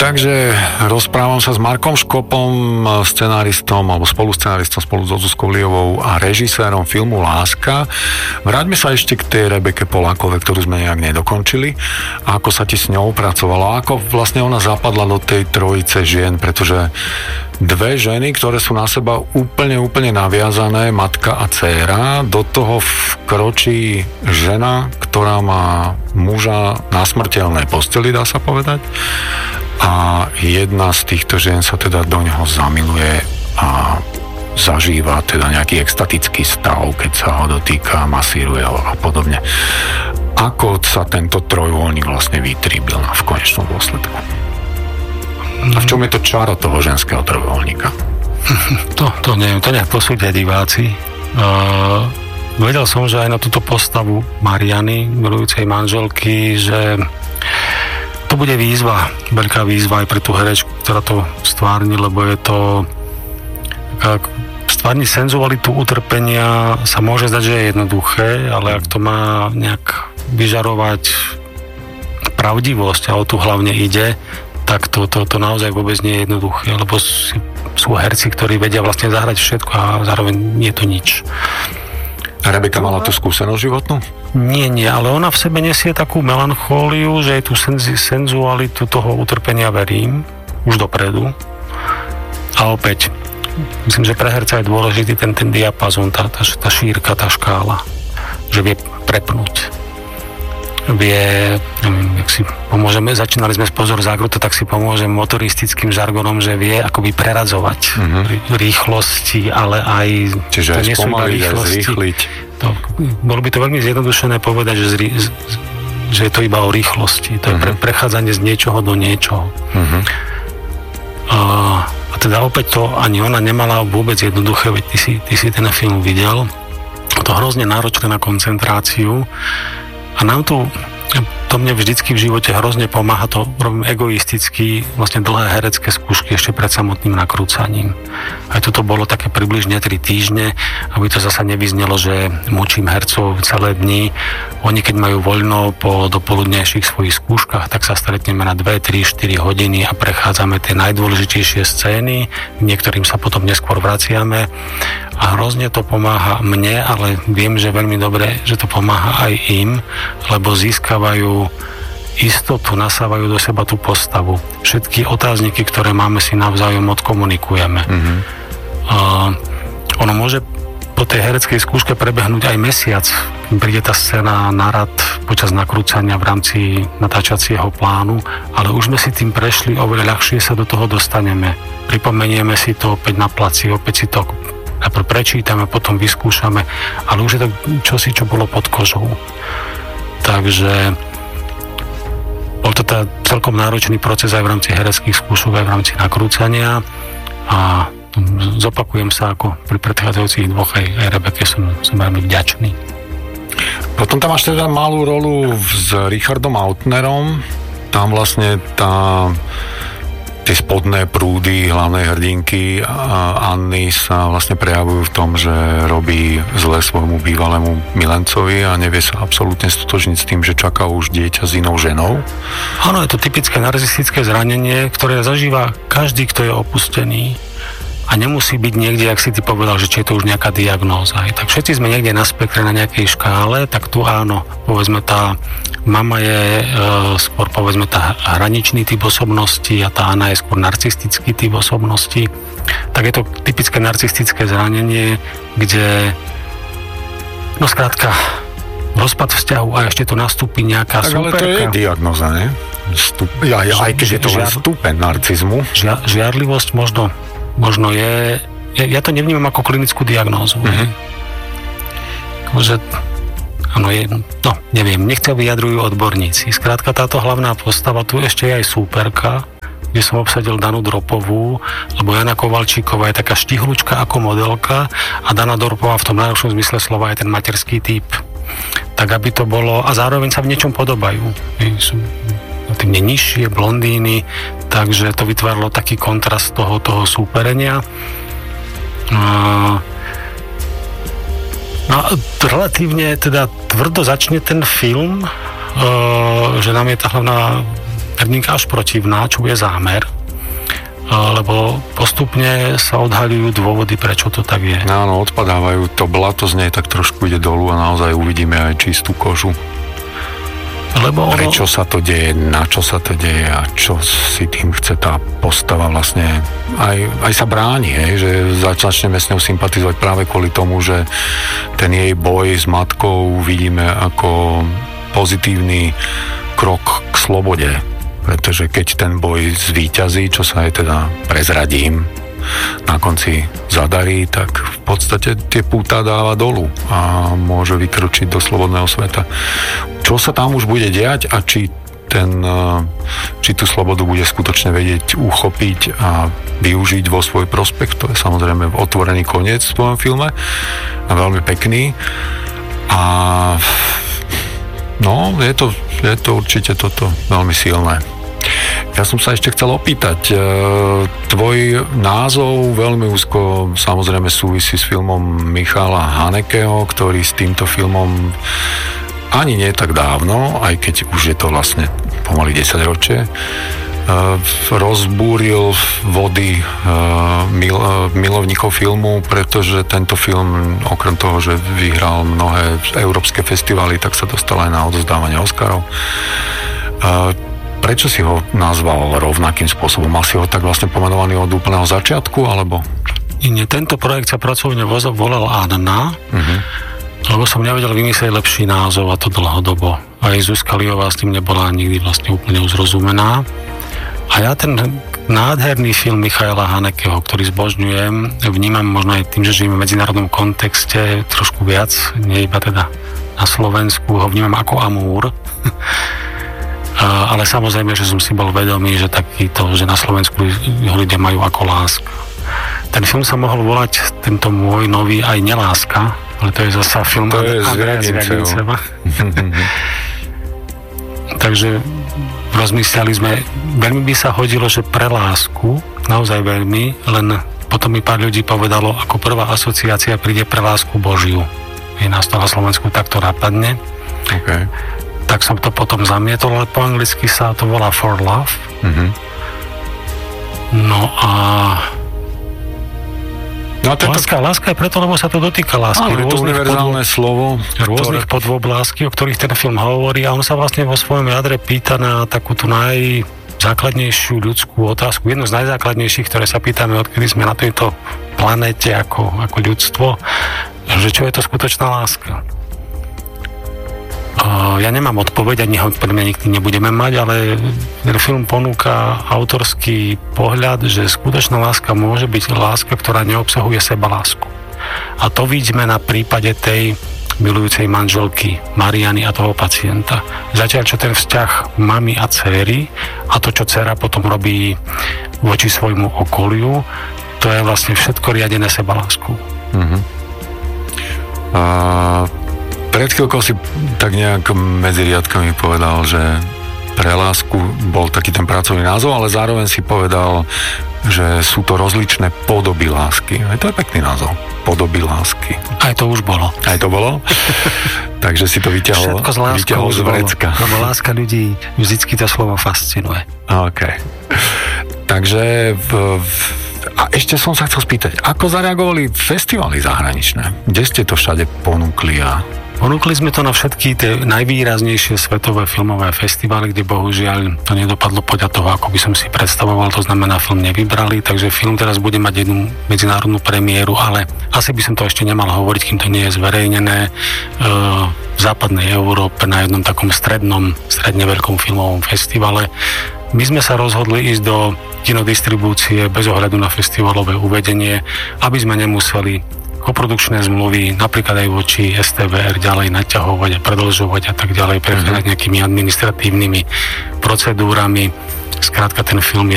Takže rozprávam sa s Markom Škopom, scenáristom alebo spoluscenáristom spolu so Zuzkou Liovou a režisérom filmu Láska. Vráťme sa ešte k tej Rebeke Polákovej, ktorú sme nejak nedokončili. A ako sa ti s ňou pracovalo? Ako vlastne ona zapadla do tej trojice žien, pretože dve ženy, ktoré sú na seba úplne naviazané, matka a dcéra, do toho vkročí žena, ktorá má muža na smrteľnej posteli, dá sa povedať. A jedna z týchto žien sa teda do neho zamiluje a zažíva teda nejaký extatický stav, keď sa ho dotýka, masíruje ho a podobne. Ako sa tento trojuholník vlastne vytríbil v konečnom dôsledku? A v čom je to čaro toho ženského trojuholníka? To neviem, to nejak posúdia diváci. Vedel som, že aj na túto postavu Mariany, milujúcej manželky, že to bude výzva, veľká výzva aj pre tú herečku, ktorá to stvárni, lebo je to stvárniť senzualitu utrpenia sa môže zdať, že je jednoduché, ale ak to má nejak vyžarovať pravdivosť, a o tu hlavne ide, tak to naozaj vôbec nie je jednoduché, lebo sú herci, ktorí vedia vlastne zahrať všetko a zároveň nie je to nič. A Rebeka mala tú skúsenosť životnú? Nie, ale ona v sebe nesie takú melanchóliu, že je tú senzualitu toho utrpenia verím už dopredu. A opäť, myslím, že pre herca je dôležitý ten diapazon, tá šírka, tá škála, že vie prepnúť. Vie, jak si pomôžeme, začínali sme z Pozor Zágrota, tak si pomôžem motoristickým žargonom, že vie akoby preradzovať rýchlosti, ale aj... Čiže aj spomaliť, aj zrýchliť. Bolo by to veľmi zjednodušené povedať, že je to iba o rýchlosti. To je prechádzanie z niečoho do niečoho. A teda opäť to ani ona nemala vôbec jednoduché, veď ty si ten film videl. To hrozne náročné na koncentráciu. A nám to mne vždycky v živote hrozne pomáha, to robím egoisticky, vlastne dlhé herecké skúšky ešte pred samotným nakrúcaním. Aj toto bolo také približne 3 týždne, aby to zasa nevyznelo, že mučím hercov celé dni. Oni keď majú voľno po dopoludnejších svojich skúškach, tak sa stretneme na 2, 3, 4 hodiny a prechádzame tie najdôležitejšie scény, niektorým sa potom neskôr vraciame a hrozne to pomáha mne, ale viem, že veľmi dobre, že to pomáha aj im, lebo získavajú istotu, nasávajú do seba tú postavu. Všetky otázniky, ktoré máme, si navzájom odkomunikujeme. Ono môže po tej hereckej skúške prebehnúť aj mesiac. Príde tá scéna na rad počas nakrúcania v rámci natáčacieho plánu, ale už sme si tým prešli, oveľa ľahšie sa do toho dostaneme. Pripomenieme si to opäť na placi, opäť si to najprv prečítame, potom vyskúšame, ale už je to čosi, čo bolo pod kožou. Takže bol to celkom náročný proces aj v rámci hereckých skúšok, aj v rámci nakrúcania a zopakujem sa ako pri predchádzajúcich dvoch aj Rebeke som veľmi vďačný. Potom tam máš teda malú rolu s Richardom Autnerom. Tam vlastne tie spodné prúdy hlavnej hrdinky Anny sa vlastne prejavujú v tom, že robí zle svojmu bývalému milencovi a nevie sa absolútne stotožniť s tým, že čaká už dieťa s inou ženou. Áno, je to typické narcistické zranenie, ktoré zažíva každý, kto je opustený. A nemusí byť niekde, ak si ty povedal, že či je to už nejaká diagnóza. Tak všetci sme niekde na spektre, na nejakej škále, tak tu áno, povedzme tá mama je skôr povedzme tá hraničný typ osobnosti a tá Anna je skôr narcistický typ osobnosti. Tak je to typické narcistické zranenie, kde no skrátka rozpad vzťahu a ešte to nastúpi nejaká tak, superka. Ale to je diagnóza, ne? Aj keď je to len stupeň narcizmu. Žiarlivosť možno je... Ja to nevnímam ako klinickú diagnózu. Akože... Áno, neviem, nech to vyjadrujú odborníci. Skrátka, táto hlavná postava, tu ešte je aj súperka, kde som obsadil Danu Dropovú, lebo Jana Kovalčíková je taká štihlučka ako modelka a Dana Dropová v tom najlepšom zmysle slova je ten materský typ. Tak, aby to bolo... A zároveň sa v niečom podobajú. Sú tým nižšie, blondíny, takže to vytváralo taký kontrast toho súperenia. No, relatívne teda tvrdo začne ten film, že nám je tá hlavná hrdinka až protivná, čo je zámer, lebo postupne sa odhaľujú dôvody, prečo to tak je. Áno, odpadávajú, to blato z nej tak trošku ide dolu a naozaj uvidíme aj čistú kožu. Lebo prečo sa to deje, na čo sa to deje a čo si tým chce tá postava vlastne aj sa bráni, hej, že začneme s ňou sympatizovať práve kvôli tomu, že ten jej boj s matkou vidíme ako pozitívny krok k slobode. Pretože keď ten boj zvíťazí, čo sa aj teda prezradím, na konci zadarí, tak v podstate tie púta dáva dolu a môže vykročiť do slobodného sveta. Čo sa tam už bude diať a či tú slobodu bude skutočne vedieť uchopiť a využiť vo svoj prospekt, to je samozrejme otvorený koniec v tvojom filme a veľmi pekný a no, je to určite toto veľmi silné. Ja som sa ešte chcel opýtať, tvoj názov veľmi úzko samozrejme súvisí s filmom Michala Hanekeho, ktorý s týmto filmom ani nie tak dávno, aj keď už je to vlastne pomaly 10 ročie, rozbúril vody milovníkov filmu, pretože tento film, okrem toho, že vyhral mnohé európske festivály, tak sa dostal aj na odozdávanie Oscarov. Prečo si ho nazval rovnakým spôsobom? Mal si ho tak vlastne pomenovaný od úplného začiatku, alebo? Nie, tento projekt sa pracovne volal Anna, lebo som nevedel vymyslieť lepší názov, a to dlhodobo. Aj Zuzka Liová s tým nebola nikdy vlastne úplne uzrozumená. A ja ten nádherný film Michaela Hanekeho, ktorý zbožňujem, vnímam možno aj tým, že žijeme v medzinárodnom kontexte trošku viac, nie iba teda na Slovensku, ho vnímam ako amúr. Ale samozrejme, že som si bol vedomý, že takýto, že na Slovensku ho ľudia majú ako láska. Ten film sa mohol volať, tento môj nový, aj Neláska, ale to je zasa film Andreja Zviaginceva. Takže rozmysleli sme, veľmi by sa hodilo, že pre lásku, naozaj veľmi, len potom mi pár ľudí povedalo, ako prvá asociácia príde pre lásku Božiu. Je nás to na Slovensku takto napadne. Okay. Tak som to potom zamietol, ale po anglicky sa to volá For Love. No a láska je preto, lebo sa to dotýka lásky. Áno, je to univerzálne slovo. Rôznych podôb lásky, o ktorých ten film hovorí, a on sa vlastne vo svojom jadre pýta na takú tú najzákladnejšiu ľudskú otázku, jednu z najzákladnejších, ktoré sa pýtame, odkedy sme na tejto planéte ako ľudstvo, že čo je to skutočná láska. Ja nemám odpoveď, ani ho pre mňa nikdy nebudeme mať, ale ten film ponúka autorský pohľad, že skutočná láska môže byť láska, ktorá neobsahuje sebalásku. A to vidíme na prípade tej milujúcej manželky Mariany a toho pacienta. Zatiaľ, čo ten vzťah mamy a dcéry a to, čo dcéra potom robí voči svojmu okoliu, to je vlastne všetko riadené sebaláskou. Pred chvíľkou si tak nejak medzi riadkami povedal, že pre lásku bol taký ten pracovný názov, ale zároveň si povedal, že sú to rozličné podoby lásky. Aj to je pekný názov. Podoby lásky. Aj to už bolo. Aj to bolo? Takže si to vyťahol z vrecka. Lebo láska ľudí vždycky to slovo fascinuje. OK. Takže a ešte som sa chcel spýtať, ako zareagovali festivály zahraničné? Kde ste to všade ponúkli a... Ponúkli sme to na všetky tie najvýraznejšie svetové filmové festivály, kde bohužiaľ to nedopadlo podľa toho, ako by som si predstavoval, to znamená, film nevybrali, takže film teraz bude mať jednu medzinárodnú premiéru, ale asi by som to ešte nemal hovoriť, kým to nie je zverejnené, v západnej Európe na jednom takom stredne veľkom filmovom festivale. My sme sa rozhodli ísť do kinodistribúcie bez ohľadu na festivalové uvedenie, aby sme nemuseli koprodukčné zmluvy, napríklad aj voči STVR ďalej naťahovať a predĺžovať a tak ďalej, prechádzať nejakými administratívnymi procedúrami. Skrátka, ten film je